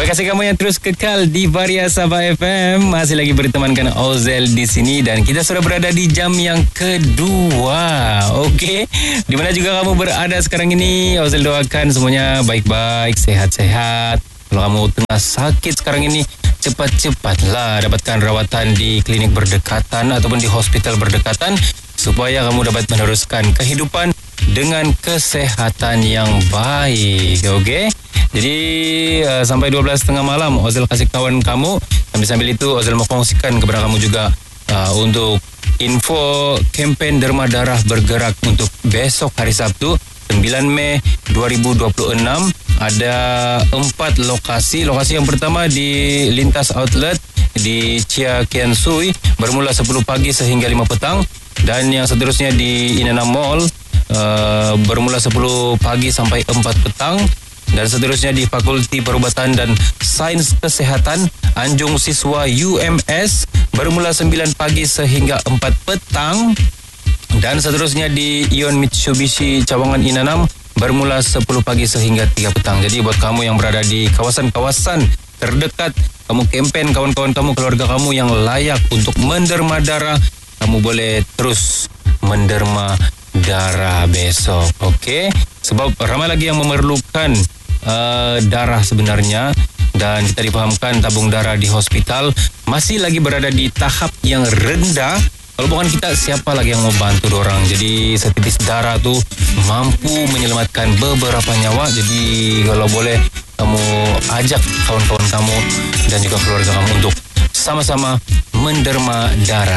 Terima kasih kamu yang terus kekal di Varia Sabah FM. Masih lagi bertemankan Ozel di sini dan kita sudah berada di jam yang kedua. Okey, di mana juga kamu berada sekarang ini, Ozel doakan semuanya baik-baik, sehat-sehat. Kalau kamu tengah sakit sekarang ini, cepat-cepatlah dapatkan rawatan di klinik berdekatan ataupun di hospital berdekatan supaya kamu dapat meneruskan kehidupan dengan kesehatan yang baik. Okey. Jadi sampai 12.30 malam Ozel kasih kawan kamu. Sambil-sambil itu Ozel mau kongsikan kepada kamu juga untuk info kempen Derma Darah bergerak untuk besok hari Sabtu 9 Mei 2026. Ada 4 lokasi. Lokasi yang pertama di Lintas Outlet di Chia Kian Sui bermula 10 pagi sehingga 5 petang. Dan yang seterusnya di Inana Mall bermula 10 pagi sampai 4 petang. Dan seterusnya di Fakulti Perubatan dan Sains Kesehatan Anjung Siswa UMS bermula 9 pagi sehingga 4 petang. Dan seterusnya di Ion Mitsubishi Cawangan Inanam bermula 10 pagi sehingga 3 petang. Jadi buat kamu yang berada di kawasan-kawasan terdekat, kamu kempen kawan-kawan kamu, keluarga kamu yang layak untuk menderma darah, kamu boleh terus menderma darah besok. Okey, sebab ramai lagi yang memerlukan darah sebenarnya. Dan kita difahamkan tabung darah di hospital masih lagi berada di tahap yang rendah. Kalau bukan kita, siapa lagi yang mau bantu dorang? Jadi setitis darah tu mampu menyelamatkan beberapa nyawa. Jadi kalau boleh kamu ajak kawan-kawan kamu dan juga keluarga kamu untuk sama-sama menderma darah.